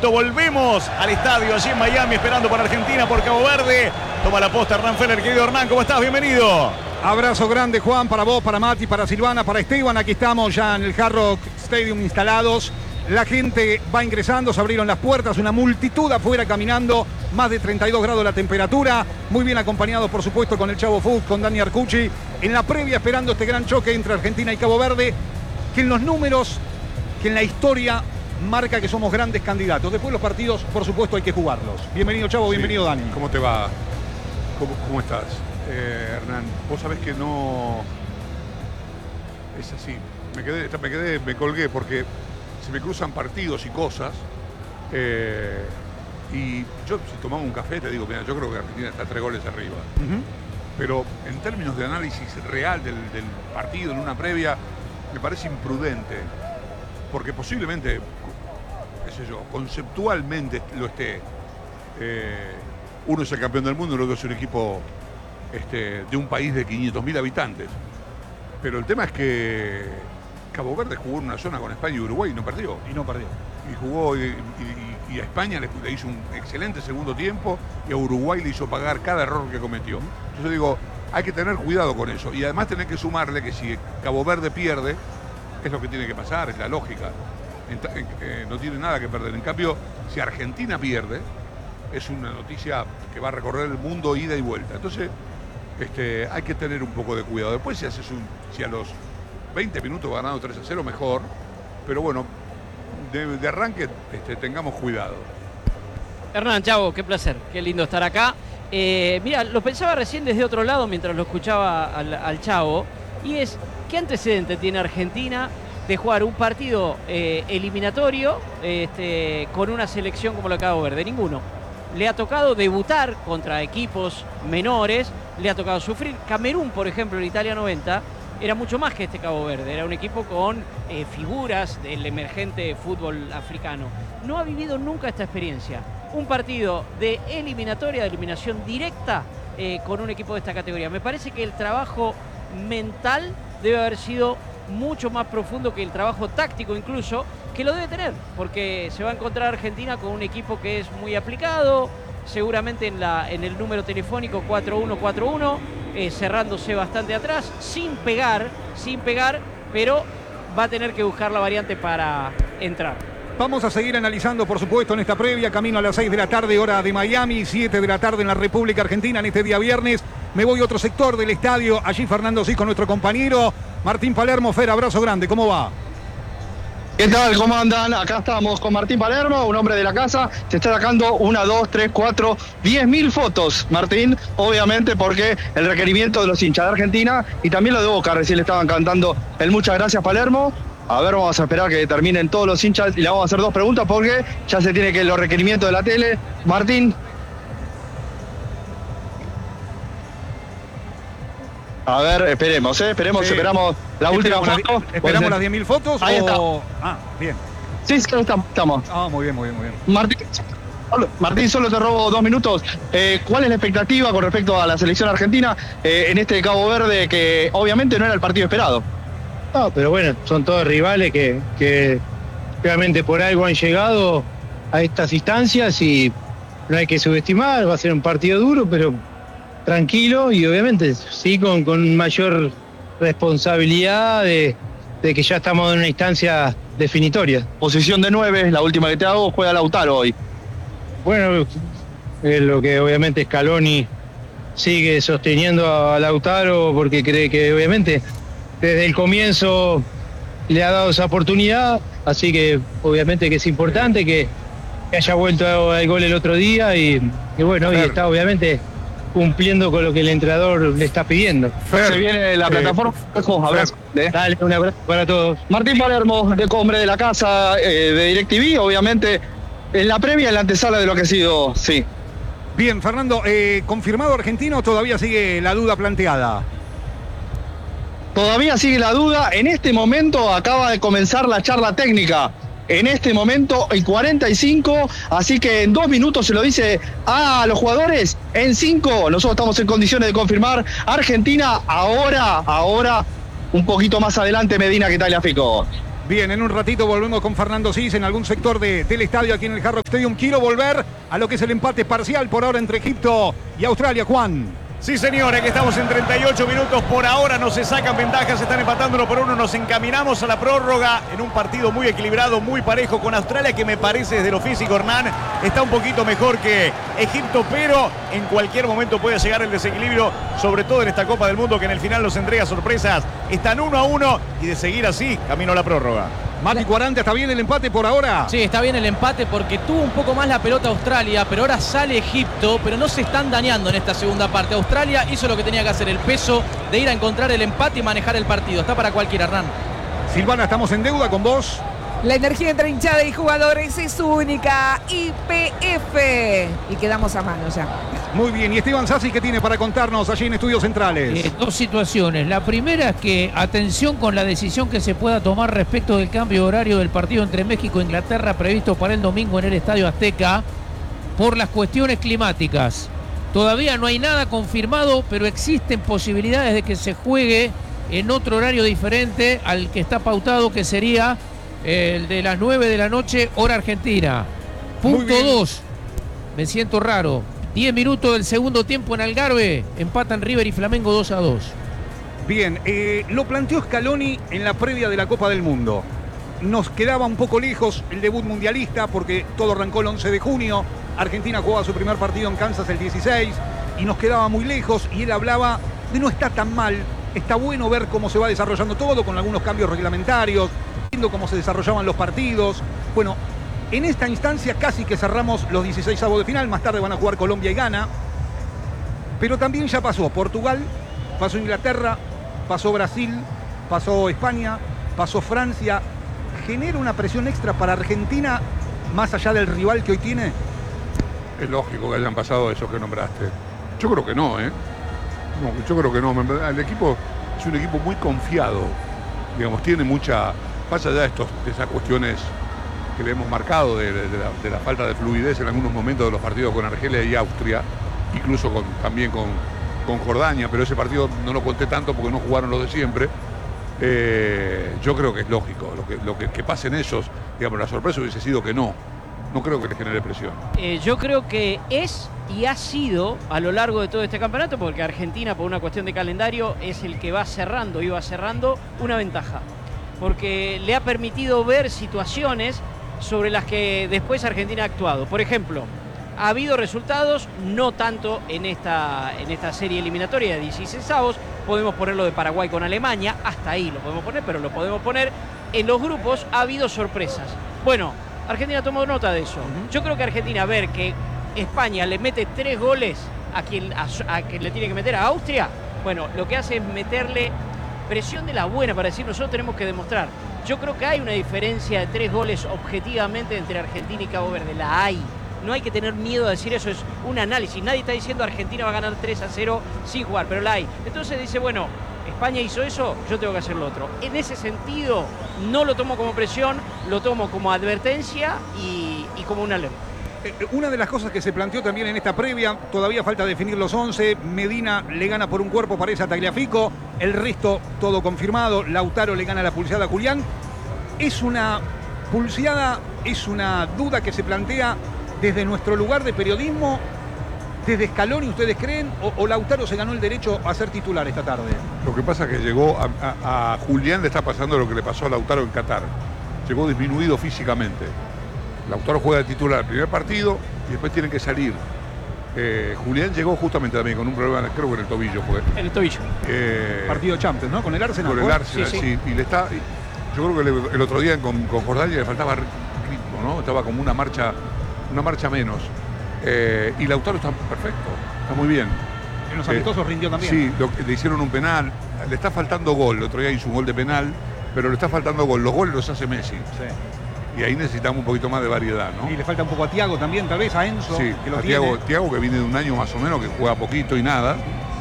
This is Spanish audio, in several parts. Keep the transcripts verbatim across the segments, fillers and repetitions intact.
vuelto, volvemos al estadio allí en Miami, esperando por Argentina, por Cabo Verde. Toma la posta Hernán Feller, querido Hernán, ¿cómo estás? Bienvenido. Abrazo grande, Juan, para vos, para Mati, para Silvana, para Esteban. Aquí estamos ya en el Hard Rock Stadium instalados. La gente va ingresando, se abrieron las puertas, una multitud afuera caminando, más de treinta y dos grados la temperatura, muy bien acompañados por supuesto con el Chavo Fuchs, con Dani Arcucci, en la previa esperando este gran choque entre Argentina y Cabo Verde, que en los números, que en la historia marca que somos grandes candidatos. Después los partidos, por supuesto, hay que jugarlos. Bienvenido Chavo, sí. Bienvenido Dani. ¿Cómo te va? ¿Cómo, cómo estás, eh, Hernán? Vos sabés que no... Es así, me quedé, me quedé, me colgué porque... se me cruzan partidos y cosas, eh, y yo si tomamos un café te digo, mira, yo creo que Argentina está tres goles arriba. Uh-huh. Pero en términos de análisis real del, del partido, en una previa, me parece imprudente, porque posiblemente, qué sé yo, conceptualmente lo esté. Eh, uno es el campeón del mundo y el otro es un equipo este, de un país de quinientos mil habitantes. Pero el tema es que Cabo Verde jugó en una zona con España y Uruguay y no perdió. Y no perdió. Y jugó, y, y, y a España le, le hizo un excelente segundo tiempo y a Uruguay le hizo pagar cada error que cometió. Entonces digo, hay que tener cuidado con eso. Y además tener que sumarle que si Cabo Verde pierde, es lo que tiene que pasar, es la lógica. En, en, eh, no tiene nada que perder. En cambio, si Argentina pierde, es una noticia que va a recorrer el mundo ida y vuelta. Entonces, este, hay que tener un poco de cuidado. Después si haces un, si a los veinte minutos ganando tres a cero, mejor. Pero bueno, de, de arranque este, tengamos cuidado. Hernán, Chavo, qué placer, qué lindo estar acá. Eh, mira, lo pensaba recién desde otro lado mientras lo escuchaba al, al Chavo. Y es, ¿qué antecedente tiene Argentina de jugar un partido eh, eliminatorio este, con una selección como la de Cabo Verde? Ninguno. Le ha tocado debutar contra equipos menores, le ha tocado sufrir. Camerún, por ejemplo, en Italia noventa, era mucho más que este Cabo Verde, era un equipo con eh, figuras del emergente fútbol africano. No ha vivido nunca esta experiencia. Un partido de eliminatoria, de eliminación directa eh, con un equipo de esta categoría. Me parece que el trabajo mental debe haber sido mucho más profundo que el trabajo táctico incluso, que lo debe tener, porque se va a encontrar Argentina con un equipo que es muy aplicado, seguramente en, la, en el número telefónico cuatro uno cuatro uno, eh, cerrándose bastante atrás, sin pegar, sin pegar, pero va a tener que buscar la variante para entrar. Vamos a seguir analizando, por supuesto, en esta previa, camino a las seis de la tarde, hora de Miami, siete de la tarde en la República Argentina, en este día viernes. Me voy a otro sector del estadio, allí Fernando Cis con nuestro compañero Martín Palermo. Fer, abrazo grande, ¿cómo va? ¿Qué tal? ¿Cómo andan? Acá estamos con Martín Palermo, un hombre de la casa. Se está sacando una, dos, tres, cuatro, diez mil fotos, Martín. Obviamente porque el requerimiento de los hinchas de Argentina y también lo de Boca. Recién le estaban cantando el muchas gracias, Palermo. A ver, vamos a esperar que terminen todos los hinchas y le vamos a hacer dos preguntas porque ya se tiene que los requerimientos de la tele. Martín. A ver, esperemos, ¿eh? Esperemos, sí. esperamos la última foto. La, ¿Esperamos las diez mil fotos? Ahí o... está. Ah, bien. Sí, sí, estamos. Ah, muy bien, muy bien, muy bien. Martín, Martín, solo te robo dos minutos. Eh, ¿Cuál es la expectativa con respecto a la selección argentina eh, en este Cabo Verde que obviamente no era el partido esperado? No, pero bueno, son todos rivales que, que realmente por algo han llegado a estas instancias y no hay que subestimar, va a ser un partido duro, pero tranquilo y obviamente sí con, con mayor responsabilidad de, de que ya estamos en una instancia definitoria. Posición de nueve, la última que te hago, juega Lautaro hoy. Bueno, es lo que obviamente Scaloni sigue sosteniendo a Lautaro porque cree que obviamente desde el comienzo le ha dado esa oportunidad, así que obviamente que es importante que, que haya vuelto al gol el otro día y, y bueno, hoy está obviamente cumpliendo con lo que el entrenador le está pidiendo. Fer, se viene la plataforma. Eh, abrazo. ¿eh? Dale, un abrazo para todos. Martín Palermo, de hombre de la casa, eh, de DirecTV, obviamente, en la previa, en la antesala de lo que ha sido, sí. Bien, Fernando, eh, ¿confirmado argentino o todavía sigue la duda planteada? Todavía sigue la duda. En este momento acaba de comenzar la charla técnica. En este momento el cuarenta y cinco, así que en dos minutos se lo dice a los jugadores. En cinco, nosotros estamos en condiciones de confirmar Argentina. Ahora, ahora, un poquito más adelante Medina que Tagliafico. Bien, en un ratito volvemos con Fernando Cis en algún sector de, del estadio aquí en el Hard Rock Stadium. Quiero volver a lo que es el empate parcial por ahora entre Egipto y Australia, Juan. Sí, señores, que estamos en treinta y ocho minutos. Por ahora no se sacan ventajas, se están empatando uno por uno. Nos encaminamos a la prórroga en un partido muy equilibrado, muy parejo con Australia, que me parece desde lo físico, Hernán, está un poquito mejor que Egipto, pero en cualquier momento puede llegar el desequilibrio, sobre todo en esta Copa del Mundo, que en el final nos entrega sorpresas. Están uno a uno y de seguir así, camino a la prórroga. Mati Cuaranta, ¿está bien el empate por ahora? Sí, está bien el empate porque tuvo un poco más la pelota Australia, pero ahora sale Egipto, pero no se están dañando en esta segunda parte. Australia hizo lo que tenía que hacer, el peso de ir a encontrar el empate y manejar el partido. Está para cualquiera, Hernán. Silvana, estamos en deuda con vos. La energía entre hinchada y jugadores es única. Y P F. Y quedamos a mano ya. Muy bien. ¿Y Esteban Sassi qué tiene para contarnos allí en Estudios Centrales? Eh, dos situaciones. La primera es que atención con la decisión que se pueda tomar respecto del cambio de horario del partido entre México e Inglaterra previsto para el domingo en el Estadio Azteca por las cuestiones climáticas. Todavía no hay nada confirmado, pero existen posibilidades de que se juegue en otro horario diferente al que está pautado, que sería el de las nueve de la noche, hora argentina. Punto dos. Me siento raro. diez minutos del segundo tiempo en Algarve. Empatan River y Flamengo dos a dos. Bien, eh, lo planteó Scaloni en la previa de la Copa del Mundo. Nos quedaba un poco lejos el debut mundialista porque todo arrancó el once de junio. Argentina jugaba su primer partido en Kansas el dieciséis y nos quedaba muy lejos. Y él hablaba de no está tan mal. Está bueno ver cómo se va desarrollando todo con algunos cambios reglamentarios, viendo cómo se desarrollaban los partidos. Bueno, en esta instancia casi que cerramos los dieciséis avos de final. Más tarde van a jugar Colombia y Ghana. Pero también ya pasó Portugal, pasó Inglaterra, pasó Brasil, pasó España, pasó Francia. ¿Genera una presión extra para Argentina más allá del rival que hoy tiene? Es lógico que hayan pasado esos que nombraste. Yo creo que no, ¿eh? No, yo creo que no. El equipo es un equipo muy confiado. Digamos, tiene mucha... Pasa allá de, estos, de esas cuestiones que le hemos marcado de, de, de, la, de la falta de fluidez en algunos momentos de los partidos con Argelia y Austria, incluso con, también con, con Jordania, pero ese partido no lo conté tanto porque no jugaron los de siempre. Eh, yo creo que es lógico, lo que, lo que, que pasen esos, digamos, la sorpresa hubiese sido que no, no creo que les genere presión. Eh, yo creo que es y ha sido a lo largo de todo este campeonato, porque Argentina por una cuestión de calendario es el que va cerrando y va cerrando una ventaja, porque le ha permitido ver situaciones sobre las que después Argentina ha actuado. Por ejemplo, ha habido resultados, no tanto en esta, en esta serie eliminatoria de dieciseisavos. Podemos ponerlo de Paraguay con Alemania, hasta ahí lo podemos poner, pero lo podemos poner. En los grupos ha habido sorpresas. Bueno, Argentina tomó nota de eso. Yo creo que Argentina, ver que España le mete tres goles a quien, a, a quien le tiene que meter a Austria, bueno, lo que hace es meterle presión de la buena para decir nosotros tenemos que demostrar. Yo creo que hay una diferencia de tres goles objetivamente entre Argentina y Cabo Verde. La hay. No hay que tener miedo a decir eso, es un análisis. Nadie está diciendo Argentina va a ganar tres a cero sin jugar, pero la hay. Entonces dice, bueno, España hizo eso, yo tengo que hacer lo otro. En ese sentido, no lo tomo como presión, lo tomo como advertencia y, y como una alerta. Una de las cosas que se planteó también en esta previa, todavía falta definir los once. Medina le gana por un cuerpo, parece a Tagliafico. El resto todo confirmado. Lautaro le gana la pulseada a Julián. Es una pulseada, es una duda que se plantea desde nuestro lugar de periodismo, desde Scaloni, ¿ustedes creen? O, o Lautaro se ganó el derecho a ser titular esta tarde. Lo que pasa es que llegó a, a, a Julián le está pasando lo que le pasó a Lautaro en Qatar. Llegó disminuido físicamente. Lautaro juega de titular el primer partido y después tiene que salir. Eh, Julián llegó justamente también con un problema, creo que en el tobillo fue. En el tobillo. Eh, Partido Champions, ¿no? Con el Arsenal. Con el Arsenal, sí, sí. sí. Y le está, yo creo que le, el otro día con, con Jordania le faltaba ritmo, ¿no? Estaba como una marcha, una marcha menos. Eh, y Lautaro está perfecto, está muy bien. En los amistosos eh, rindió también. Sí, lo, le hicieron un penal. Le está faltando gol. El otro día hizo un gol de penal, pero le está faltando gol. Los goles los hace Messi. Sí. Y ahí necesitamos un poquito más de variedad, ¿no? Y le falta un poco a Thiago también, tal vez, a Enzo. Sí, que lo a tiene. Thiago, Thiago, que viene de un año más o menos, que juega poquito y nada.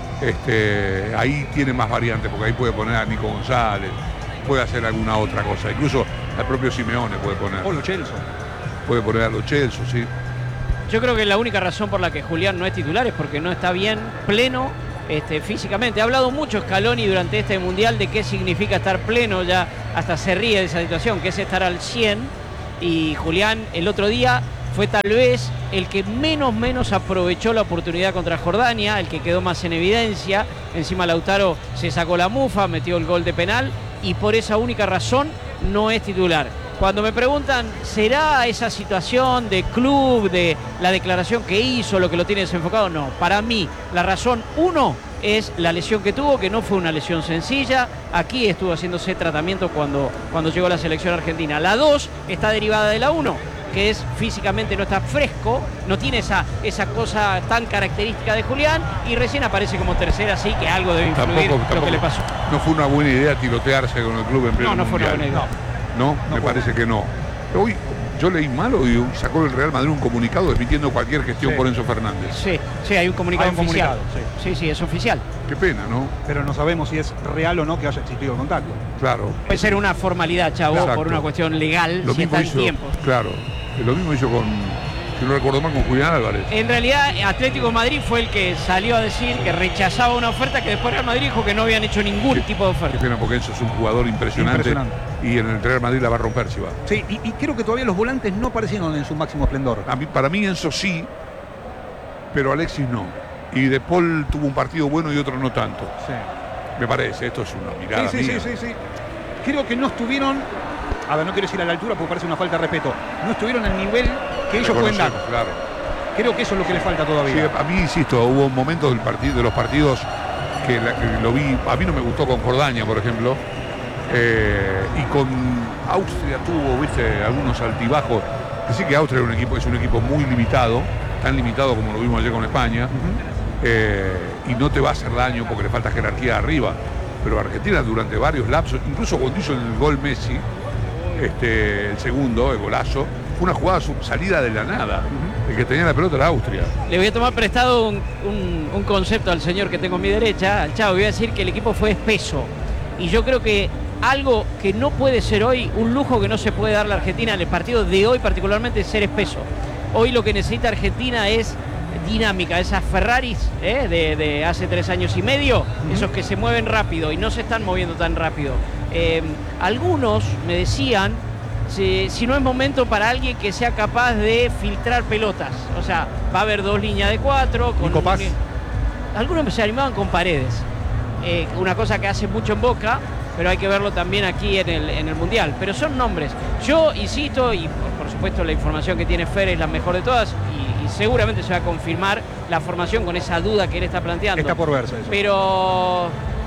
Este, ahí tiene más variantes, porque ahí puede poner a Nico González, puede hacer alguna otra cosa. Incluso al propio Simeone puede poner. O Lo Celso. Puede poner a Lo Celso, sí. Yo creo que la única razón por la que Julián no es titular es porque no está bien, pleno este, físicamente. Ha hablado mucho Scaloni durante este Mundial de qué significa estar pleno, ya hasta se ríe de esa situación, que es estar al cien. Y Julián el otro día fue tal vez el que menos menos aprovechó la oportunidad contra Jordania, el que quedó más en evidencia. Encima Lautaro se sacó la mufa, metió el gol de penal y por esa única razón no es titular. Cuando me preguntan, ¿será esa situación de club, de la declaración que hizo, lo que lo tiene desenfocado? No, para mí la razón uno es la lesión que tuvo, que no fue una lesión sencilla. Aquí estuvo haciéndose tratamiento cuando, cuando llegó a la selección argentina. La dos está derivada de la uno, que es físicamente no está fresco, no tiene esa, esa cosa tan característica de Julián y recién aparece como tercera, así que algo debe influir Tampoco, lo tampoco que le pasó. No fue una buena idea tirotearse con el club en pleno No, no fue una mundial. buena idea. No, no, me parece que no. Hoy yo leí mal y sacó el Real Madrid un comunicado desmintiendo cualquier gestión Sí. por Enzo Fernández. Sí, sí, hay un comunicado Hay un oficial. comunicado, sí. sí, es oficial. Qué pena, ¿no? Pero no sabemos si es real o no que haya existido contacto. Claro. Puede ser una formalidad, Chavo, Exacto. por una cuestión legal, Lo si mismo está en hizo, tiempo. claro. Lo mismo hizo con, si no recuerdo mal, con Julián Álvarez. En realidad, Atlético de Madrid fue el que salió a decir que rechazaba una oferta que después Real Madrid dijo que no habían hecho ningún Qué- tipo de Qué oferta. pena, porque Enzo es un jugador impresionante, Impresionante. y en el Real Madrid la va a romper si va. Sí, y, y creo que todavía los volantes no aparecieron en su máximo esplendor. A mí, para mí Enzo sí, pero Alexis no. Y De Paul tuvo un partido bueno y otro no tanto. Sí. Me parece, esto es una mirada Sí, sí, mía. sí, sí, sí. Creo que no estuvieron, a ver, no quiero decir a la altura porque parece una falta de respeto, no estuvieron al nivel que ellos pueden dar. Reconocemos, claro. Creo que eso es lo que les falta Sí, todavía. a mí, insisto, hubo momentos del partido, de los partidos que, la- que lo vi, a mí no me gustó con Jordania, por ejemplo, eh, y con Austria tuvo, viste, algunos altibajos. Que sí que Austria era un equipo, es un equipo muy limitado, tan limitado como lo vimos ayer con España, eh, y no te va a hacer daño porque le falta jerarquía arriba. Pero Argentina durante varios lapsos, incluso cuando hizo el gol Messi, este, el segundo, el golazo, fue una jugada sub- salida de la nada. El que tenía la pelota era Austria. Le voy a tomar prestado un, un- un concepto al señor que tengo a mi derecha, al Chavo. Voy a decir que el equipo fue espeso. Y yo creo que algo que no puede ser hoy, un lujo que no se puede dar la Argentina en el partido de hoy particularmente, es ser espeso. Hoy lo que necesita Argentina es dinámica, esas Ferraris ¿eh? de, de hace tres años y medio, uh-huh. esos que se mueven rápido y no se están moviendo tan rápido. Eh, algunos me decían si, si no es momento para alguien que sea capaz de filtrar pelotas. O sea, va a haber dos líneas de cuatro. Con Nico Paz. Algunos se animaban con Paredes. Eh, una cosa que hace mucho en Boca, pero hay que verlo también aquí en el, en el Mundial. Pero son nombres. Yo insisto, y por, por supuesto la información que tiene Fer es la mejor de todas, y, y seguramente se va a confirmar la formación con esa duda que él está planteando. Está por verse eso. Pero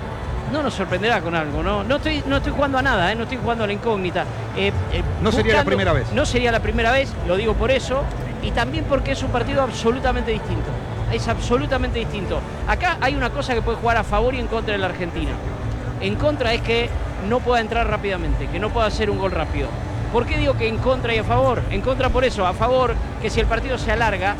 no nos sorprenderá con algo, ¿no? No estoy, no estoy jugando a nada, ¿eh? No estoy jugando a la incógnita. Eh, eh, No sería la primera vez. No sería la primera vez, lo digo por eso, y también porque es un partido absolutamente distinto. Es absolutamente distinto. Acá hay una cosa que puede jugar a favor y en contra de la Argentina. En contra es que no pueda entrar rápidamente, que no pueda hacer un gol rápido. ¿Por qué digo que en contra y a favor? En contra por eso, a favor que si el partido se alarga,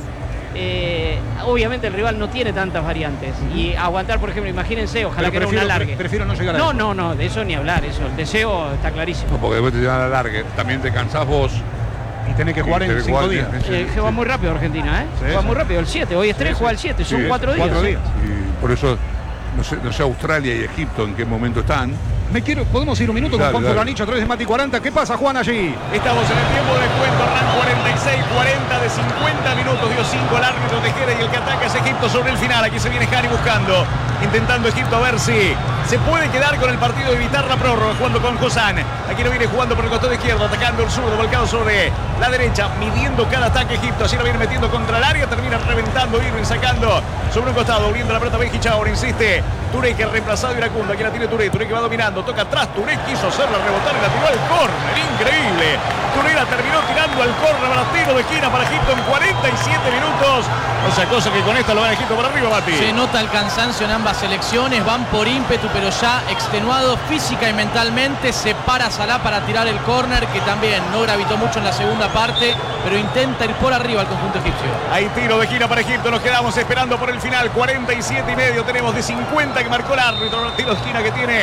eh, obviamente el rival no tiene tantas variantes. Y aguantar, por ejemplo, imagínense, ojalá Pero que no prefiero, una alargue. pre- prefiero no llegar a No, eso. no, no, de eso ni hablar, eso. El deseo está clarísimo. No, porque después te llevan a la larga. También te cansás vos. Y tenés que jugar Y en tenés que cinco jugar días. en- en- Eh, juega muy rápido Argentina, ¿eh? Sí, juega sí. muy rápido. El siete, hoy es tres, Sí, juega sí. el siete, son Sí, cuatro días. cuatro ¿sí? días. Y por eso, no sé, no sé Australia y Egipto en qué momento están. Me quiero, ¿podemos ir un minuto Dale, con Juan dale. Fulanich a través de Mati cuarenta? ¿Qué pasa, Juan, allí? Estamos en el tiempo de descuento, Hernán, cuarenta y seis cuarenta de cincuenta minutos, dio cinco el árbitro Tejera y el que ataca es Egipto sobre el final. Aquí se viene Jari buscando, intentando Egipto a ver si se puede quedar con el partido y evitar la prórroga, jugando con Josán. Aquí lo viene jugando por el costado izquierdo, atacando el zurdo, volcado sobre la derecha, midiendo cada ataque Egipto. Así lo viene metiendo contra el área, termina reventando Irving, sacando sobre un costado, abriendo la pelota Benji Chao. Ahora insiste Touré, que ha reemplazado Iracundo. Aquí la tiene Touré, Touré que va dominando, toca atrás, Touré quiso hacerla rebotar y la tiró al córner, increíble. Touré la terminó tirando al córner, para tiro de esquina para Egipto en cuarenta y siete minutos. O sea, cosa que con esta lo van a Egipto para arriba, Mati. Se nota el cansancio en ambas selecciones, van por ímpetu, pero ya extenuado física y mentalmente. Se para Salah para tirar el córner, que también no gravitó mucho en la segunda parte, pero intenta ir por arriba al conjunto egipcio. Hay tiro de esquina para Egipto, nos quedamos esperando por el final. cuarenta y siete y medio tenemos de cincuenta que marcó el árbitro. Tiro de esquina que tiene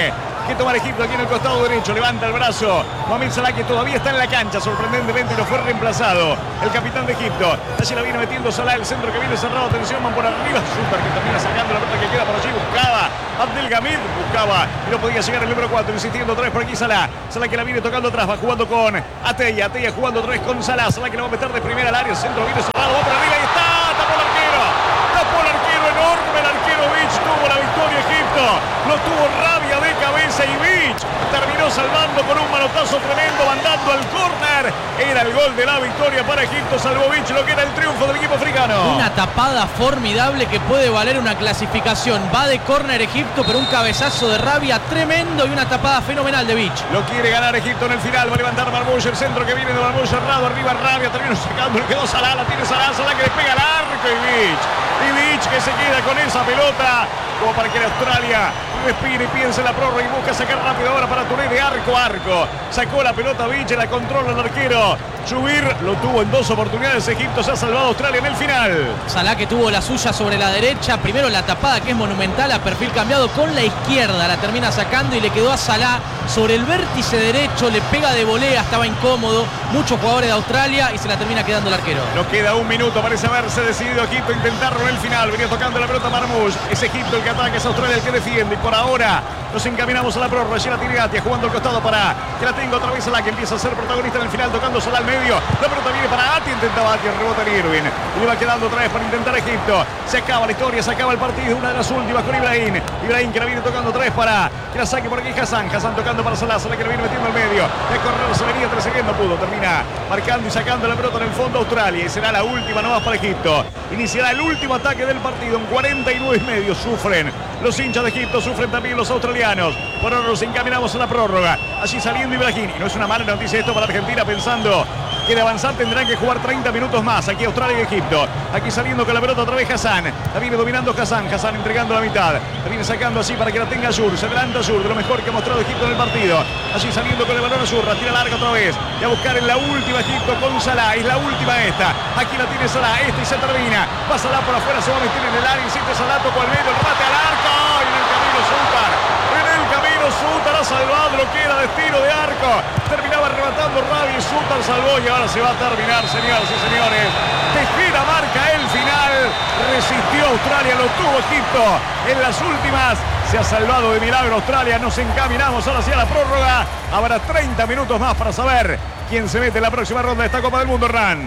que tomar Egipto aquí en el costado derecho. Levanta el brazo Mohamed Salah, que todavía está en la cancha, sorprendentemente, y lo fue reemplazado el capitán de Egipto. Allí la viene metiendo Salah, el centro que viene cerrado. Atención, van por arriba. Super que termina sacando la pelota que queda por allí. Buscaba Abdelhamid, buscaba y no podía llegar el número cuatro. Insistiendo otra vez por aquí Salah. Salah que la viene tocando atrás, va jugando con Atella. Atella jugando otra vez con Salah. Salah que la va a meter de primera al área. El centro viene cerrado, va por arriba y está. Tapó el arquero. Tapó el arquero enorme. El arquero Beach tuvo la victoria Egipto. Lo tuvo Rabia de cabeza y Beach terminó salvando con un manotazo tremendo, mandando al córner. Era el gol de la victoria para Egipto. Salvó Beach lo que era el triunfo del equipo africano. Una tapada formidable que puede valer una clasificación. Va de córner Egipto, pero un cabezazo de Rabia tremendo y una tapada fenomenal de Beach. Lo quiere ganar Egipto en el final. Va a levantar Marmouche, el centro que viene de Marmouche errado. Arriba Rabia, terminó sacando. Le quedó Salah, la tiene Salah. Salah que le pega al arco y Beach. Y Beach que se queda con esa pelota como para que la Australia respire y piense en la prórroga y busca sacar rápido ahora para Touré de arco a arco. Sacó la pelota Beach, la controla el arquero Chubir, lo tuvo en dos oportunidades. Egipto se ha salvado a Australia en el final. Salah que tuvo la suya sobre la derecha. Primero la tapada que es monumental a perfil cambiado con la izquierda. La termina sacando y le quedó a Salah sobre el vértice derecho. Le pega de volea, estaba incómodo. Muchos jugadores de Australia y se la termina quedando el arquero. Nos queda un minuto, parece haberse decidido Egipto intentarlo en el final. Venía tocando la pelota Marmouche. Es Egipto el que ataca, es Australia el que defiende. Y por ahora nos encaminamos a la prórroga. Allí la tiene Gatia jugando al costado para que la tenga otra vez Salah, que empieza a ser protagonista en el final, tocando Salah al medio. La pelota viene para Ati, intentaba Ati, el rebote en Irving. Y le va quedando otra vez para intentar Egipto. Se acaba la historia, se acaba el partido. Una de las últimas con Ibrahim. Ibrahim que la viene tocando otra vez para que la saque por aquí Hassan. Hassan tocando para Salah. Salah que la viene metiendo al medio. De correr se venía trascendiendo, pudo. Termina marcando y sacando la pelota en el fondo Australia. Y será la última nomás para Egipto. Iniciará el último ataque del partido en cuarenta y nueve y medio. Sufren los hinchas de Egipto, sufren también los australianos. Por ahora nos encaminamos a la prórroga. Allí saliendo Ibrahim. Y no es una mala noticia esto para Argentina, pensando que de avanzar tendrán que jugar treinta minutos más. Aquí Australia y Egipto. Aquí saliendo con la pelota otra vez Hassan. La viene dominando Hassan. Hassan entregando la mitad. La viene sacando así para que la tenga Azur. Se adelanta Azur, de lo mejor que ha mostrado Egipto en el partido. Allí saliendo con el balón Azur. La tira larga otra vez. Y a buscar en la última Egipto con Salah. Es la última esta. Aquí la tiene Salah. Esta y se termina. Va Salah por afuera. Se va a meter en el área. Insiste Salah. Tocó al medio. El remate al arco. Y en el camino Sutar. En el camino Sutar ha salvado lo que era destino de arco. Terminaba arrebatando Rabia y Sutar salvó. Y ahora se va a terminar, señoras y señores. Tejera marca el final. Resistió Australia, lo tuvo Egipto en las últimas. Se ha salvado de milagro Australia. Nos encaminamos ahora hacia la prórroga. Habrá treinta minutos más para saber quién se mete en la próxima ronda de esta Copa del Mundo, Hernán.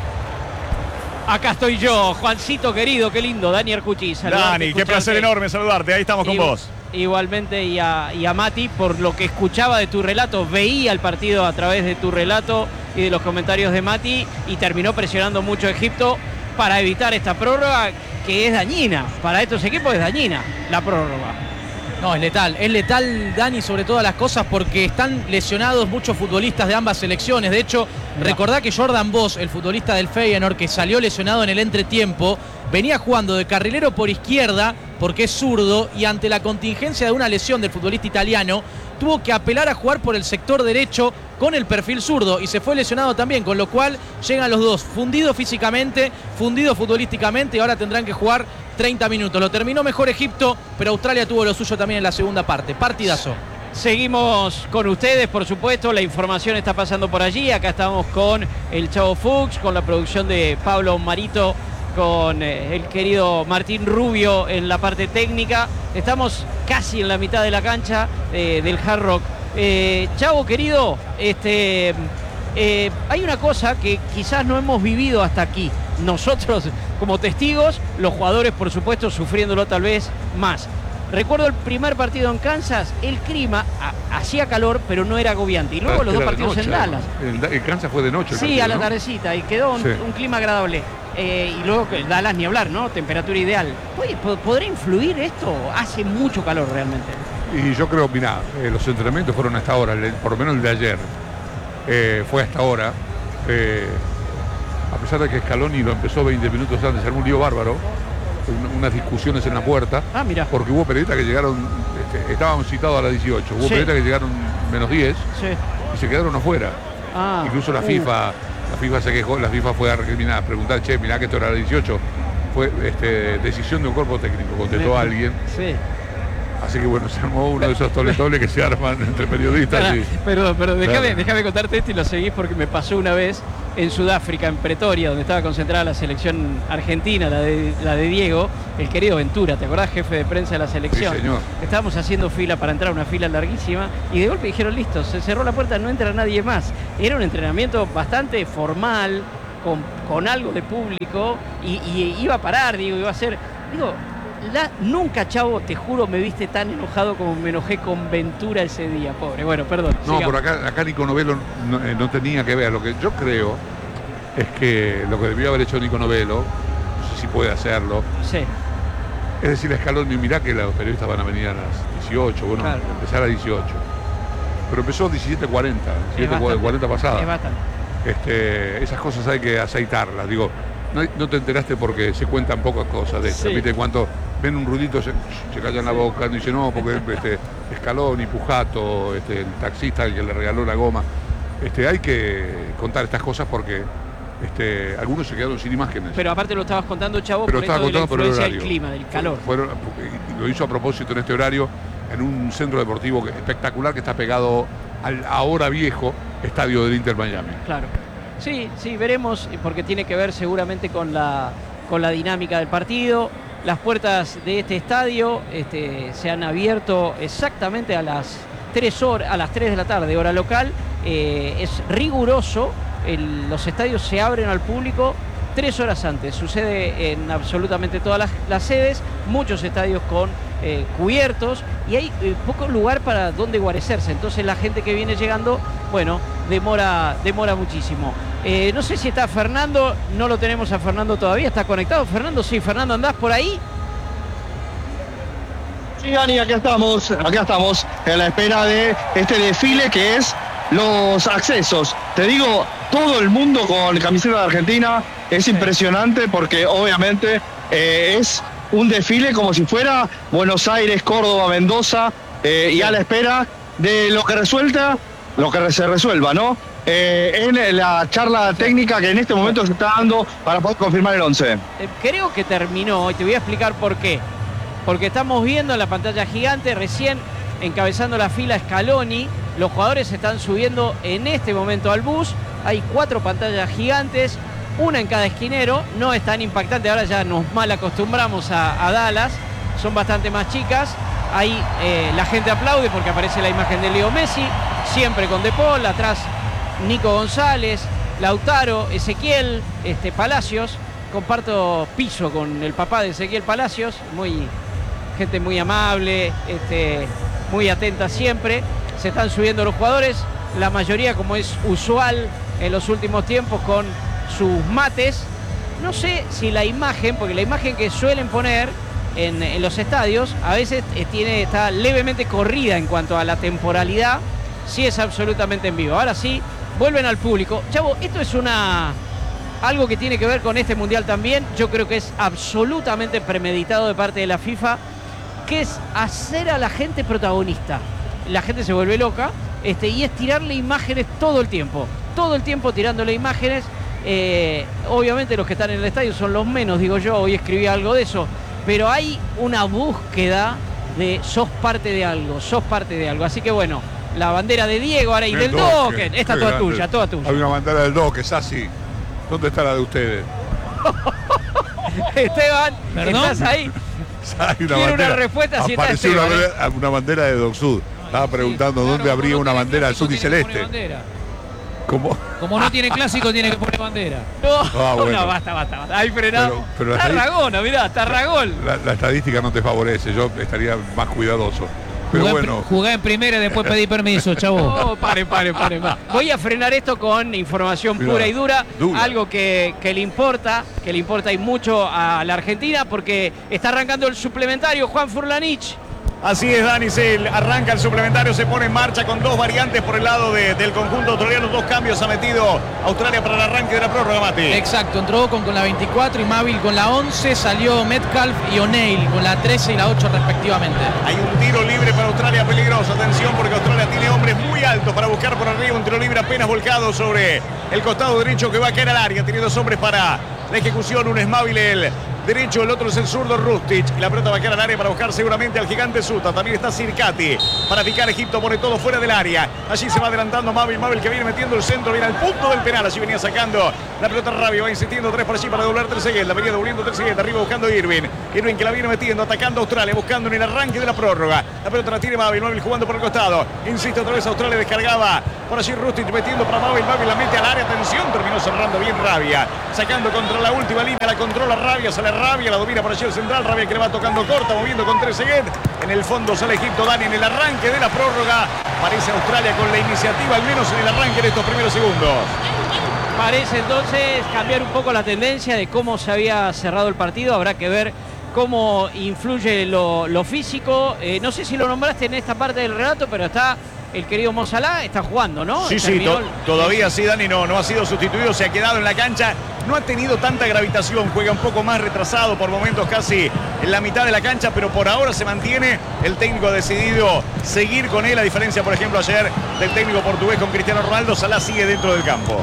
Acá estoy yo, Juancito querido, qué lindo, Dani Arcucci. Dani, qué placer enorme saludarte, ahí estamos con Igual, vos. Igualmente y a, y a Mati, por lo que escuchaba de tu relato, veía el partido a través de tu relato y de los comentarios de Mati, y terminó presionando mucho a Egipto para evitar esta prórroga que es dañina. Para estos equipos es dañina la prórroga. No, es letal, es letal, Dani, sobre todas las cosas, porque están lesionados muchos futbolistas de ambas selecciones. De hecho, no. recordá que Jordan Boss, el futbolista del Feyenoord, que salió lesionado en el entretiempo, venía jugando de carrilero por izquierda, porque es zurdo, y ante la contingencia de una lesión del futbolista italiano, tuvo que apelar a jugar por el sector derecho con el perfil zurdo, y se fue lesionado también, con lo cual llegan los dos fundidos físicamente, fundidos futbolísticamente, y ahora tendrán que jugar treinta minutos. Lo terminó mejor Egipto, pero Australia tuvo lo suyo también en la segunda parte. Partidazo. Seguimos con ustedes, por supuesto, la información está pasando por allí. Acá estamos con el Chavo Fuchs, con la producción de Pablo Marito, con eh, el querido Martín Rubio en la parte técnica. Estamos casi en la mitad de la cancha eh, del Hard Rock. Eh, Chavo, querido, este, eh, hay una cosa que quizás no hemos vivido hasta aquí. Nosotros como testigos, los jugadores por supuesto sufriéndolo tal vez más. Recuerdo el primer partido en Kansas, el clima hacía calor pero no era agobiante. Y luego los dos partidos noche, en Dallas. El, el Kansas fue de noche. Sí, partido, a la ¿no? tardecita y quedó un, sí. un clima agradable. Eh, y luego Dallas ni hablar, ¿no? Temperatura ideal. Oye, ¿podrá influir esto? Hace mucho calor realmente. Y yo creo, mirá, eh, los entrenamientos fueron hasta ahora, el, por lo menos el de ayer. Eh, fue hasta ahora. Eh, a pesar de que Scaloni lo empezó veinte minutos antes, armó un lío bárbaro, un, unas discusiones en la puerta, ah, mira. porque hubo periodistas que llegaron, este, estaban citados a las dieciocho, hubo sí. periodistas que llegaron menos diez sí. y se quedaron afuera. Ah, Incluso la uh. FIFA, la FIFA se quejó, la FIFA fue a recriminar, a preguntar, che, mirá que esto era a las dieciocho, fue este, decisión de un cuerpo técnico, contestó a alguien. Sí. Así que bueno, se armó uno de esos tobles que se arman entre periodistas. Pará, y... Perdón, perdón, déjame, Claro. déjame contarte esto y lo seguís porque me pasó una vez en Sudáfrica, en Pretoria, donde estaba concentrada la selección argentina, la de, la de Diego, el querido Ventura, ¿te acordás? Jefe de prensa de la selección. Sí, señor. Estábamos haciendo fila para entrar, una fila larguísima, y de golpe dijeron, listo, se cerró la puerta, no entra nadie más. Era un entrenamiento bastante formal, con, con algo de público, y, y iba a parar, digo, iba a ser... Digo, La, nunca, Chavo, te juro, me viste tan enojado como me enojé con Ventura ese día, pobre. Bueno, perdón. No, sigamos. por acá, acá Nico Novello no, eh, no tenía que ver. Lo que yo creo es que lo que debió haber hecho Nico Novello, no sé si puede hacerlo, Sí, es decir, a Scaloni, mirá que los periodistas van a venir a las dieciocho, bueno, Claro. empezar a dieciocho. Pero empezó diecisiete cuarenta, diecisiete cuarenta pasada. es bastante. Este, esas cosas hay que aceitarlas. Digo, no, no te enteraste porque se cuentan pocas cosas de esto. Sí. ¿Viste? Cuando ven un ruidito se, se callan la boca, y dicen no, porque este, Scaloni, Pujato, este, el taxista el que le regaló la goma. Este, hay que contar estas cosas porque este, algunos se quedaron sin imágenes. Pero aparte lo estabas contando, Chavo, Pero por estaba esto de la contando por el influencia del horario. clima, del calor. Fueron- lo hizo a propósito en este horario, en un centro deportivo que- espectacular que está pegado al ahora viejo estadio del Inter Miami. Claro. Sí, sí, veremos, porque tiene que ver seguramente con la, con la dinámica del partido. Las puertas de este estadio este, se han abierto exactamente a las tres horas, a las tres de la tarde, hora local. Eh, es riguroso, el- los estadios se abren al público tres horas antes. Sucede en absolutamente todas las, las sedes, muchos estadios con eh, cubiertos y hay eh, poco lugar para donde guarecerse. Entonces la gente que viene llegando, bueno, demora, demora muchísimo. Eh, no sé si está Fernando, no lo tenemos a Fernando todavía, ¿está conectado? Fernando, sí, Fernando, ¿andás por ahí? Sí, Dani, acá estamos, acá estamos en la espera de este desfile que es los accesos. Te digo, todo el mundo con camiseta de Argentina, es impresionante porque obviamente eh, es un desfile como si fuera Buenos Aires, Córdoba, Mendoza, eh, y a la espera de lo que resuelta, lo que se resuelva, ¿no? Eh, en la charla técnica que en este momento se está dando para poder confirmar el once. Eh, creo que terminó y te voy a explicar por qué. Porque estamos viendo en la pantalla gigante, recién encabezando la fila Scaloni, los jugadores se están subiendo en este momento al bus, hay cuatro pantallas gigantes, una en cada esquinero, no es tan impactante, ahora ya nos mal acostumbramos a, a Dallas, son bastante más chicas, ahí eh, la gente aplaude porque aparece la imagen de Leo Messi, siempre con De Paul, atrás Nico González, Lautaro, Ezequiel, este, Palacios, comparto piso con el papá de Ezequiel Palacios, muy... gente muy amable, este, muy atenta siempre. Se están subiendo los jugadores, la mayoría, como es usual en los últimos tiempos, con sus mates. No sé si la imagen, porque la imagen que suelen poner en, en los estadios a veces eh, tiene, está levemente corrida en cuanto a la temporalidad, sí es absolutamente en vivo. Ahora sí, vuelven al público. Chavo, esto es una... algo que tiene que ver con este mundial también. Yo creo que es absolutamente premeditado de parte de la FIFA, que es hacer a la gente protagonista. La gente se vuelve loca este, y es tirarle imágenes todo el tiempo. Todo el tiempo tirándole imágenes. Eh, obviamente los que están en el estadio son los menos, digo yo, hoy escribí algo de eso. Pero hay una búsqueda de sos parte de algo, sos parte de algo. Así que bueno, la bandera de Diego ahora y El del Doque, Dokken. Esta qué toda grande. tuya, toda tuya. Hay una bandera del Doque, es así. ¿Dónde está la de ustedes? Esteban, ¿Perdón? ¿estás ahí? Hay Quiero una respuesta si está Apareció una, Esteban, ¿eh? bandera- una bandera de Doc Sud. Estaba preguntando Claro, dónde como habría no una tiene bandera clásico, azul y tiene que poner celeste. bandera. ¿Cómo? Como no tiene clásico, tiene que poner bandera. No, Ah, bueno. no, basta, basta, basta. Ahí frenado. Pero- pero la Tarragona, mirá, Tarragón. La, la estadística no te favorece, yo estaría más cuidadoso. Pero Jugá, bueno, en, jugá en primera y después pedí permiso, chavo. No, pare, pare, pare. pare. Voy a frenar esto con información Mirá, pura y dura, dura. algo que, que le importa, que le importa y mucho a la Argentina, porque está arrancando el suplementario Juan Furlanich. Así es, Dani, se arranca el suplementario, se pone en marcha con dos variantes por el lado de- del conjunto australiano, dos cambios ha metido Australia para el arranque de la prórroga, Mati. Exacto, entró Ocon con la veinticuatro y Mavil con la once, salió Metcalf y O'Neill con la trece y la ocho respectivamente. Hay un tiro libre para Australia peligroso, atención porque Australia tiene hombres muy altos para buscar por arriba, un tiro libre apenas volcado sobre el costado derecho que va a caer al área, tiene dos hombres para la ejecución, un es Mavil, el derecho, el otro es el zurdo Rustic. Y la pelota va a quedar al área para buscar seguramente al gigante Suta. También está Sirkati para picar. Egipto pone todo fuera del área. Allí se va adelantando Mabel, Mabel que viene metiendo el centro, viene al punto del penal. Allí venía sacando la pelota Rabio, va insistiendo tres por allí para doblar Trezeguet. La venía devolviendo Trezeguet, arriba buscando Irving. Irving que la viene metiendo, atacando a Australia, buscando en el arranque de la prórroga. La pelota la tiene Mabel, Mabel jugando por el costado. Insiste otra vez Australia, descargaba por allí Rustic metiendo para Mabel, Mabel la mete al área. Atención, terminó cerrando bien Rabia. Sacando contra la última línea, la controla Rabia, sale Rabia, la domina por allí el central. Rabia que le va tocando corta, moviendo con Trezeguet. En el fondo sale Egipto, Dani, en el arranque de la prórroga. Parece Australia con la iniciativa, al menos en el arranque de estos primeros segundos. Parece entonces cambiar un poco la tendencia de cómo se había cerrado el partido. Habrá que ver cómo influye lo, lo físico. Eh, no sé si lo nombraste en esta parte del relato, pero está el querido Mo Salah, está jugando, ¿no? Sí, Terminó sí, to el... todavía sí, Dani, no, no ha sido sustituido, se ha quedado en la cancha. No ha tenido tanta gravitación, juega un poco más retrasado, por momentos casi en la mitad de la cancha, pero por ahora se mantiene. El técnico ha decidido seguir con él, a diferencia, por ejemplo, ayer del técnico portugués con Cristiano Ronaldo. Salah sigue dentro del campo.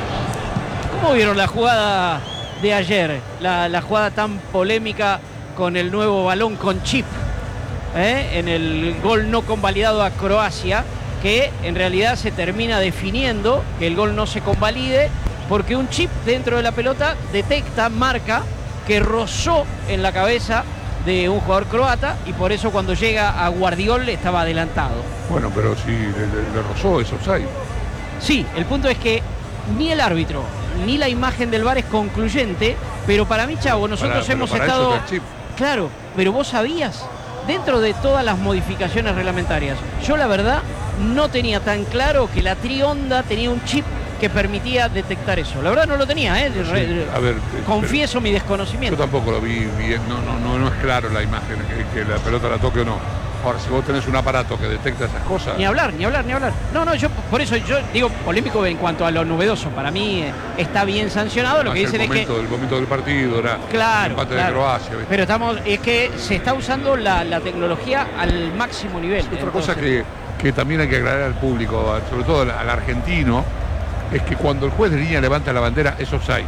¿Cómo vieron la jugada de ayer? La, la jugada tan polémica con el nuevo balón con chip, ¿eh? En el gol no convalidado a Croacia, que en realidad se termina definiendo que el gol no se convalide porque un chip dentro de la pelota detecta, marca que rozó en la cabeza de un jugador croata y por eso cuando llega a Guardiol estaba adelantado. Bueno, pero si le, le, le rozó, es offside. Sí, el punto es que ni el árbitro ni la imagen del V A R es concluyente, pero para mí, Chavo, nosotros para, hemos para estado... Eso chip. Claro, pero vos sabías, dentro de todas las modificaciones reglamentarias, yo la verdad no tenía tan claro que la Trionda tenía un chip que permitía detectar eso. La verdad no lo tenía, ¿eh? Sí, a ver, confieso mi desconocimiento. Yo tampoco lo vi bien, no, no, no, no es claro la imagen, que, que la pelota la toque o no. Ahora, si vos tenés un aparato que detecta esas cosas... Ni hablar, ni hablar, ni hablar. No, no, yo por eso yo digo polémico en cuanto a lo novedoso. Para mí eh, está bien sancionado. Lo que dicen el momento, es que... El momento del partido era claro, el empate claro. de Croacia. ¿Viste? Pero estamos, es que se está usando la, la tecnología al máximo nivel. Otra entonces... cosa que, que también hay que aclarar al público, sobre todo al, al argentino, es que cuando el juez de línea levanta la bandera es offside.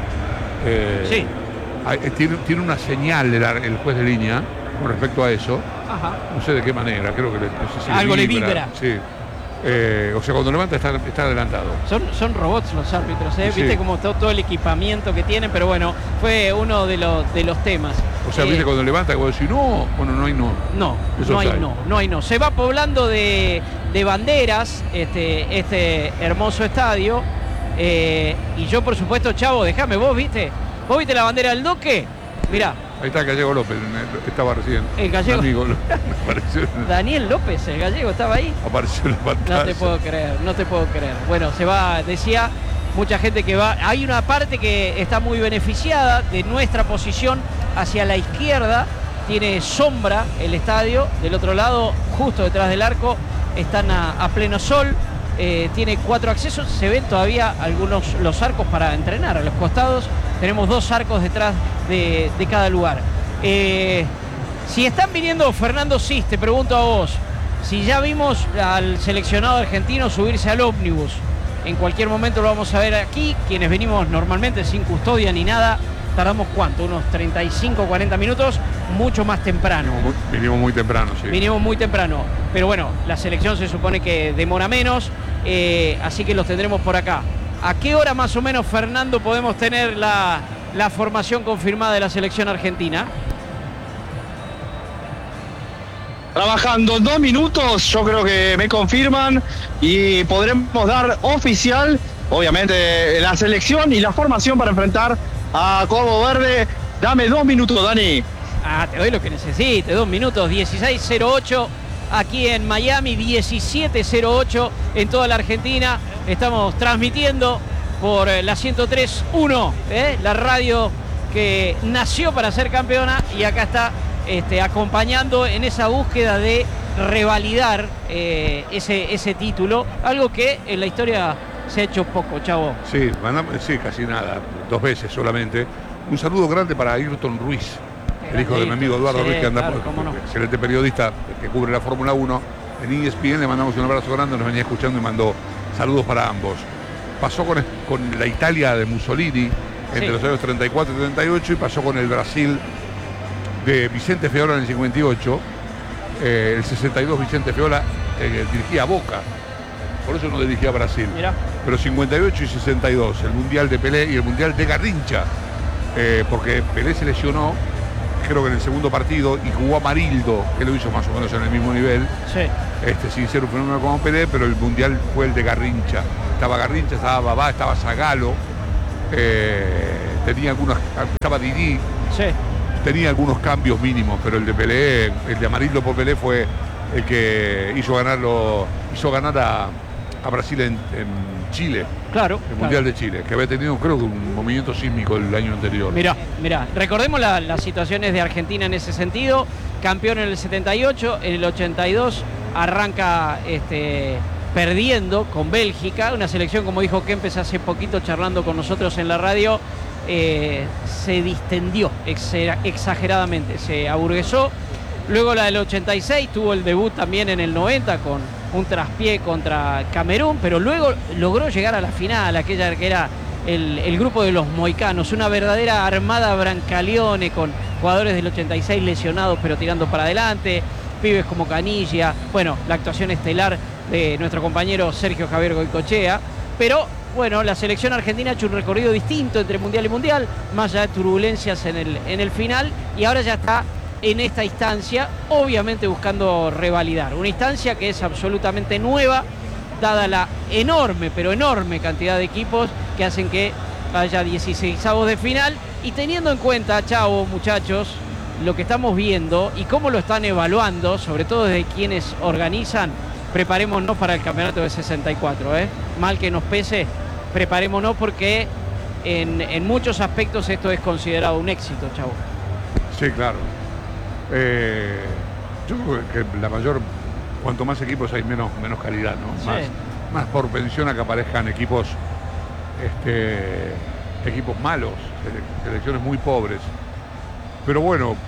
Eh, sí. Hay, tiene, tiene una señal el, el juez de línea con respecto a eso. Ajá. No sé de qué manera, creo que le, no sé si algo le vibra. vibra. Sí. Eh, o sea, cuando levanta está, está adelantado. Son, son robots los árbitros, ¿eh? Sí. Viste como todo, todo el equipamiento que tienen, pero bueno, fue uno de los, de los temas. O sea, eh, viste cuando levanta, cuando decís no, bueno, no hay no. No, Eso no hay sabe. no, no hay no. Se va poblando de, de banderas este, este hermoso estadio. Eh, y yo, por supuesto, Chavo, déjame, vos viste, vos viste la bandera del Doque. Mirá. Ahí está el Gallego López, estaba recién. El Gallego. Amigo, apareció, Daniel López, el gallego, estaba ahí. apareció en la pantalla. No te puedo creer, no te puedo creer. Bueno, se va, decía, mucha gente que va. Hay una parte que está muy beneficiada de nuestra posición hacia la izquierda. Tiene sombra el estadio. Del otro lado, justo detrás del arco, están a, a pleno sol. Eh, tiene cuatro accesos. Se ven todavía algunos los arcos para entrenar a los costados. Tenemos dos arcos detrás de, de cada lugar. Eh, si están viniendo Fernando Sis, te pregunto a vos, si ya vimos al seleccionado argentino subirse al ómnibus, en cualquier momento lo vamos a ver aquí. Quienes venimos normalmente sin custodia ni nada, tardamos cuánto, unos treinta y cinco, cuarenta minutos, mucho más temprano. Muy, vinimos muy temprano, sí. Vinimos muy temprano, pero bueno, la selección se supone que demora menos, eh, así que los tendremos por acá. ¿A qué hora más o menos, Fernando, podemos tener la, la formación confirmada de la selección argentina? Trabajando dos minutos, yo creo que me confirman y podremos dar oficial, obviamente, la selección y la formación para enfrentar a Cabo Verde. Dame dos minutos, Dani. Ah, te doy lo que necesites, dos minutos, dieciséis cero ocho aquí en Miami, diecisiete cero ocho en toda la Argentina. Estamos transmitiendo por la ciento tres punto uno, ¿eh? La radio que nació para ser campeona y acá está este, acompañando en esa búsqueda de revalidar eh, ese, ese título, algo que en la historia se ha hecho poco, Chavo. Sí, mandamos, sí, casi nada, dos veces solamente. Un saludo grande para Ayrton Ruiz, el hijo de mi amigo Eduardo sí, Ruiz, que anda claro, por, cómo no. excelente periodista que cubre la Fórmula uno en E S P N. Le mandamos un abrazo grande, nos venía escuchando y mandó saludos para ambos. Pasó con, con la Italia de Mussolini entre Sí. los años treinta y cuatro y treinta y ocho, y pasó con el Brasil de Vicente Feola en el cincuenta y ocho. Eh, el sesenta y dos Vicente Feola eh, dirigía a Boca, por eso no dirigía a Brasil. Mirá. Pero cincuenta y ocho y sesenta y dos, el Mundial de Pelé y el Mundial de Garrincha, eh, porque Pelé se lesionó, creo que en el segundo partido, y jugó Amarildo, que lo hizo más o menos en el mismo nivel, Sí. este, sin ser un fenómeno como Pelé, pero el Mundial fue el de Garrincha. Estaba Garrincha, estaba Babá, estaba Zagallo, eh, tenía algunos, estaba Didi, Sí. tenía algunos cambios mínimos, pero el de Pelé, el de Amarildo por Pelé fue el que hizo ganarlo, hizo ganar a, a Brasil en, en Chile, Claro. el claro. Mundial de Chile, que había tenido creo que un movimiento sísmico el año anterior. Mirá, mirá, recordemos la- las situaciones de Argentina en ese sentido. Campeón en el setenta y ocho, en el ochenta y dos arranca este, perdiendo con Bélgica, una selección, como dijo Kempes hace poquito charlando con nosotros en la radio, eh, se distendió exa- exageradamente, se aburguesó. Luego la del ochenta y seis, tuvo el debut también en el noventa con un traspié contra Camerún, pero luego logró llegar a la final, aquella que era el, el grupo de los moicanos, una verdadera armada Brancaleone con jugadores del ochenta y seis lesionados pero tirando para adelante, pibes como Canilla, bueno, la actuación estelar de nuestro compañero Sergio Javier Goicochea, pero bueno, la selección argentina ha hecho un recorrido distinto entre mundial y mundial, más allá de turbulencias en el, en el final, y ahora ya está en esta instancia, obviamente buscando revalidar. Una instancia que es absolutamente nueva, dada la enorme, pero enorme cantidad de equipos que hacen que haya dieciseisavos de final. Y teniendo en cuenta, Chavo, muchachos, lo que estamos viendo y cómo lo están evaluando, sobre todo desde quienes organizan, preparémonos para el campeonato de sesenta y cuatro. ¿eh? Mal que nos pese, preparémonos porque en, en muchos aspectos esto es considerado un éxito, Chavo. Sí, claro. Eh, yo creo que la mayor, cuanto más equipos hay, menos, menos calidad, ¿no? Sí. Más, más por pensión a que aparezcan equipos, este, equipos malos, sele- selecciones muy pobres. Pero bueno,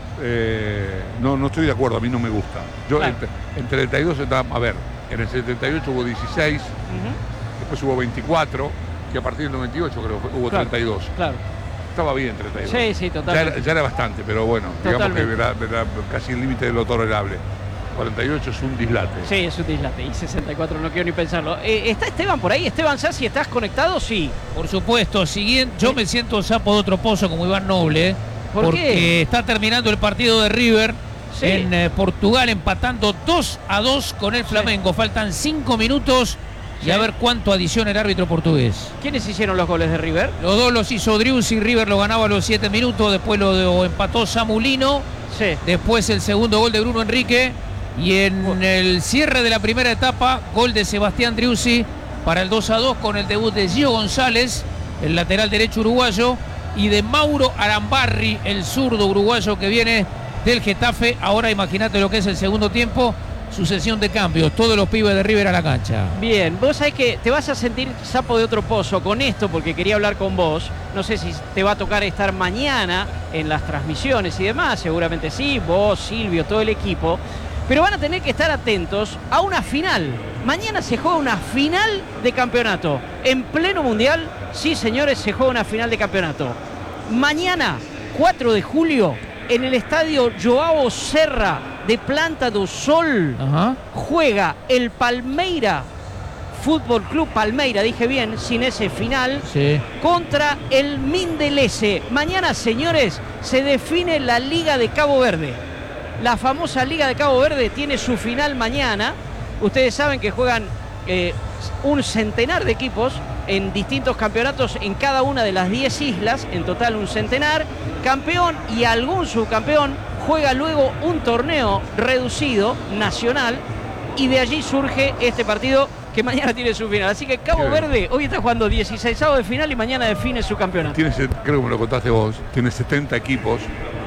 eh, no, no estoy de acuerdo, a mí no me gusta. Yo Claro. en, en treinta y dos, está- a ver, en el setenta y ocho hubo dieciséis, Ujú. después hubo veinticuatro, y a partir del noventa y ocho creo que hubo Claro, treinta y dos. Claro. Estaba bien treinta y dos. Sí, sí, Ya totalmente. era, ya era bastante, pero bueno, digamos que Totalmente. era, era casi el límite de lo tolerable. cuarenta y ocho es un dislate. Sí, es un dislate. Y sesenta y cuatro, no quiero ni pensarlo. Eh, ¿Está Esteban por ahí? Esteban Sassi, ¿estás conectado? Sí. Por supuesto, siguiente, yo me siento sapo de otro pozo como Iván Noble, ¿eh? ¿Por porque qué? está terminando el partido de River Sí. en eh, Portugal, empatando dos a dos con el Flamengo. Faltan cinco minutos y Sí. a ver cuánto adiciona el árbitro portugués. ¿Quiénes hicieron los goles de River? Los dos los hizo Driussi, River lo ganaba a los siete minutos, después lo, lo empató Samulino, Sí. después el segundo gol de Bruno Enrique y en el cierre de la primera etapa, gol de Sebastián Driussi para el dos a dos con el debut de Gio González, el lateral derecho uruguayo, y de Mauro Arambarri, el zurdo uruguayo que viene del Getafe. Ahora imagínate lo que es el segundo tiempo, sucesión de cambios, todos los pibes de River a la cancha. Bien, vos sabés que te vas a sentir sapo de otro pozo con esto porque quería hablar con vos. No sé si te va a tocar estar mañana en las transmisiones y demás, seguramente sí, vos, Silvio, todo el equipo. Pero van a tener que estar atentos a una final. Mañana se juega una final de campeonato. En pleno mundial, sí señores, se juega una final de campeonato. Mañana, cuatro de julio, en el estadio Joao Serra de Planta do Sol, Ajá. juega el Palmeira Fútbol Club Palmeira, dije bien, sin ese final, Sí. contra el Mindelese. Mañana, señores, se define la Liga de Cabo Verde. La famosa Liga de Cabo Verde tiene su final mañana. Ustedes saben que juegan eh, un centenar de equipos en distintos campeonatos en cada una de las diez islas, en total un centenar. Campeón y algún subcampeón juega luego un torneo reducido, nacional, y de allí surge este partido que mañana tiene su final. Así que Cabo Qué bien. Verde hoy está jugando dieciseisavos de final y mañana define su campeonato. Tiene, se- creo que me lo contaste vos, tiene setenta equipos,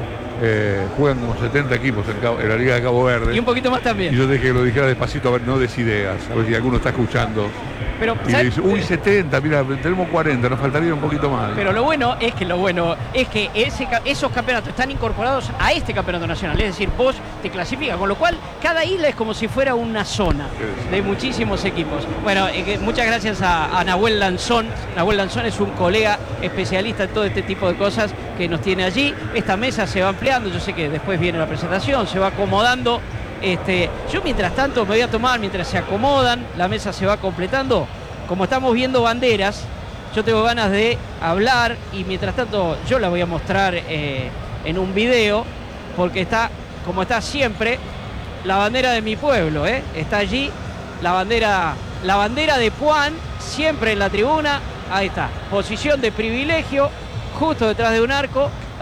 eh, juegan como setenta equipos en, Cabo- en la Liga de Cabo Verde. Y un poquito más Y también. yo dije que lo dijera despacito, a ver, no des ideas, a ver si alguno está escuchando. Pero, Y le ¿sabes? dice, uy, setenta, mira, tenemos cuarenta, nos faltaría un poquito más. Pero lo bueno es que lo bueno es que ese, esos campeonatos están incorporados a este campeonato nacional. Es decir, vos te clasificas, con lo cual cada isla es como si fuera una zona de muchísimos equipos. Bueno, eh, muchas gracias a, a Nahuel Lanzón. Nahuel Lanzón es un colega especialista en todo este tipo de cosas que nos tiene allí. Esta mesa se va ampliando, yo sé que después viene la presentación, se va acomodando. Este, yo mientras tanto me voy a tomar, mientras se acomodan, la mesa se va completando. Como estamos viendo banderas, yo tengo ganas de hablar y mientras tanto yo la voy a mostrar eh, en un video, porque está, como está siempre, la bandera de mi pueblo, ¿eh? Está allí la bandera, la bandera de Puan, siempre en la tribuna. Ahí está, posición de privilegio, justo detrás de un arco.